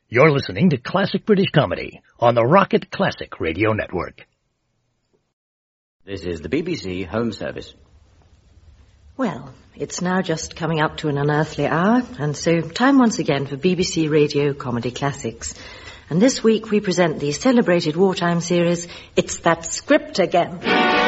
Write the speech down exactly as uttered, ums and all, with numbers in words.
You're listening to Classic British Comedy on the Rocket Classic Radio Network. This is the B B C Home Service. Well, it's now just coming up to an unearthly hour, and so time once again for B B C Radio Comedy Classics. And this week we present the celebrated wartime series, It's That Script Again.